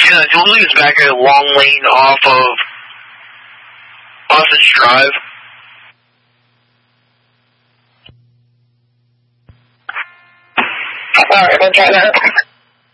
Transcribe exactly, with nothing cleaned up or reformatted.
Yeah, Duluth's back at Long Lane off of Osage Drive. Alright, we'll try that.